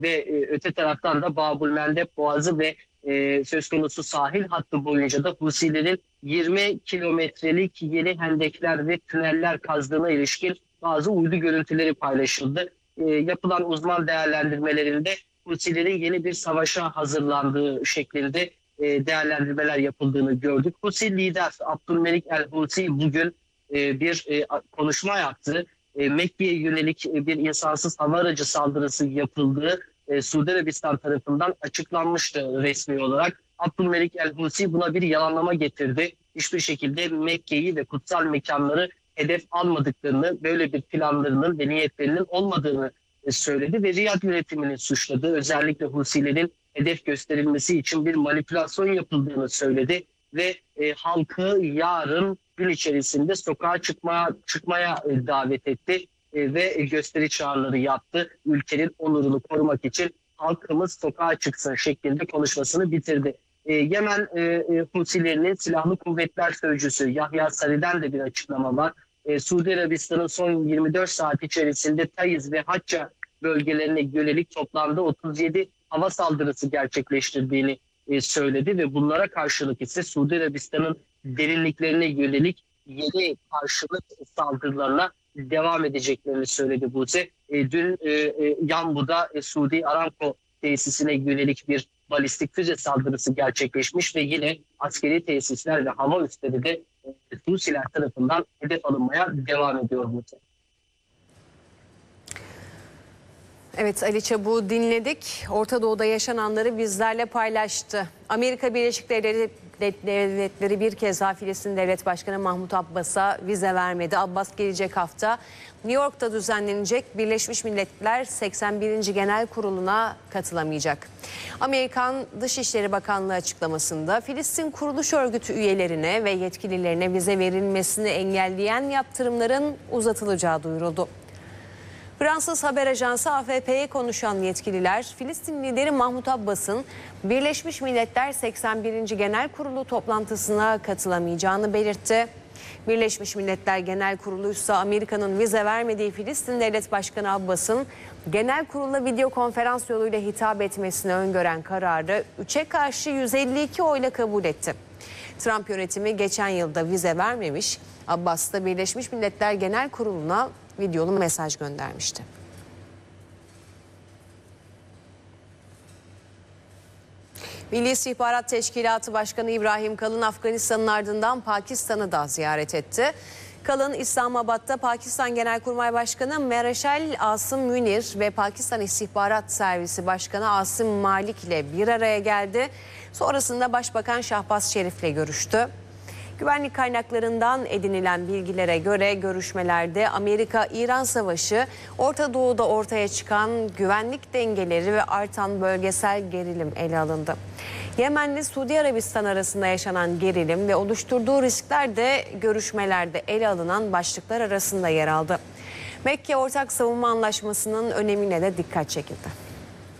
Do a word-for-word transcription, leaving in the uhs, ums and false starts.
ve e, öte taraftan da Babul Mandeb Boğazı ve e, söz konusu sahil hattı boyunca da Husilerin yirmi kilometrelik yeni hendekler ve tüneller kazdığına ilişkin bazı uydu görüntüleri paylaşıldı. E, yapılan uzman değerlendirmelerinde Husilerin yeni bir savaşa hazırlandığı şeklinde e, değerlendirmeler yapıldığını gördük. Husi lider Abdülmelik el-Husi bugün e, bir e, konuşma yaptı. E, Mekke'ye yönelik e, bir insansız hava aracı saldırısı yapıldığı e, Suudi Arabistan tarafından açıklanmıştı resmi olarak. Abdülmelik el-Husi buna bir yalanlama getirdi. Hiçbir şekilde Mekke'yi ve kutsal mekanları hedef almadıklarını, böyle bir planlarının ve niyetlerinin olmadığını e, söyledi ve Riyad yönetimini suçladı. Özellikle Husilerin hedef gösterilmesi için bir manipülasyon yapıldığını söyledi ve e, halkı yarın gün içerisinde sokağa çıkmaya, çıkmaya e, davet etti e, ve gösteri çağrıları yaptı. Ülkenin onurunu korumak için halkımız sokağa çıksın şeklinde konuşmasını bitirdi. E, Yemen e, e, Husilerinin Silahlı Kuvvetler Sözcüsü Yahya Sari'den de bir açıklama var. E, Suudi Arabistan'ın son yirmi dört saat içerisinde Taiz ve Hacca bölgelerine yönelik toplamda otuz yedi hava saldırısı gerçekleştirdiğini e, söyledi ve bunlara karşılık ise Suudi Arabistan'ın derinliklerine yönelik yeni karşılık saldırılarına devam edeceklerini söyledi Buse. E, dün e, e, Yanbu'da e, Suudi Aramco tesisine yönelik bir balistik füze saldırısı gerçekleşmiş ve yine askeri tesisler ve hava üsleri de e, Husiler tarafından hedef alınmaya devam ediyor Buse. Evet, Ali Çabuk'u dinledik. Orta Doğu'da yaşananları bizlerle paylaştı. Amerika Birleşik Devletleri bir kez daha Filistin Devlet Başkanı Mahmut Abbas'a vize vermedi. Abbas gelecek hafta New York'ta düzenlenecek Birleşmiş Milletler seksen birinci Genel Kurulu'na katılamayacak. Amerikan Dışişleri Bakanlığı açıklamasında Filistin Kuruluş Örgütü üyelerine ve yetkililerine vize verilmesini engelleyen yaptırımların uzatılacağı duyuruldu. Fransız haber ajansı A F P'ye konuşan yetkililer, Filistin lideri Mahmut Abbas'ın Birleşmiş Milletler seksen birinci Genel Kurulu toplantısına katılamayacağını belirtti. Birleşmiş Milletler Genel Kurulu ise Amerika'nın vize vermediği Filistin Devlet Başkanı Abbas'ın Genel Kurul'a video konferans yoluyla hitap etmesini öngören kararı üçe karşı yüz elli iki oyla kabul etti. Trump yönetimi geçen yılda vize vermemiş, Abbas da Birleşmiş Milletler Genel Kurulu'na videolu mesaj göndermişti. Milli İstihbarat Teşkilatı Başkanı İbrahim Kalın Afganistan'ın ardından Pakistan'ı da ziyaret etti. Kalın İslamabad'da Pakistan Genelkurmay Başkanı Mereşal Asım Münir ve Pakistan İstihbarat Servisi Başkanı Asım Malik ile bir araya geldi. Sonrasında Başbakan Şahbaz Şerif'le görüştü. Güvenlik kaynaklarından edinilen bilgilere göre görüşmelerde Amerika-İran savaşı, Orta Doğu'da ortaya çıkan güvenlik dengeleri ve artan bölgesel gerilim ele alındı. Yemen'le Suudi Arabistan arasında yaşanan gerilim ve oluşturduğu riskler de görüşmelerde ele alınan başlıklar arasında yer aldı. Mekke Ortak Savunma Anlaşması'nın önemine de dikkat çekildi.